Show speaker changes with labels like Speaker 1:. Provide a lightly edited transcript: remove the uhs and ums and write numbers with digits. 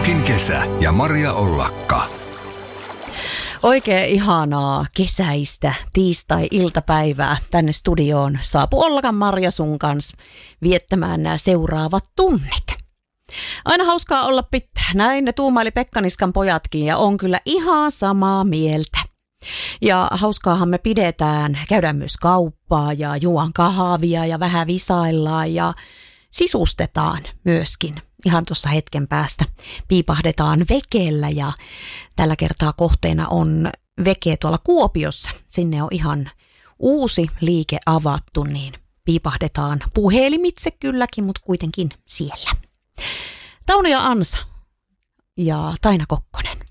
Speaker 1: Stukin kesä ja Maria Ollakka.
Speaker 2: Oikein ihanaa kesäistä tiistai-iltapäivää tänne studioon saapui Ollakan Marja sun kanssa viettämään nämä seuraavat tunnit. Aina hauskaa olla pitää. Näin ne tuumaili Pekkaniskan pojatkin ja on kyllä ihan samaa mieltä. Ja hauskaahan me pidetään, käydään myös kauppaa ja juon kahvia ja vähän visaillaan ja sisustetaan myöskin. Ihan tuossa hetken päästä piipahdetaan Vekellä ja tällä kertaa kohteena on Veke tuolla Kuopiossa. Sinne on ihan uusi liike avattu, niin piipahdetaan puhelimitse kylläkin, mutta kuitenkin siellä. Tauno ja Ansa ja Taina Kokkonen.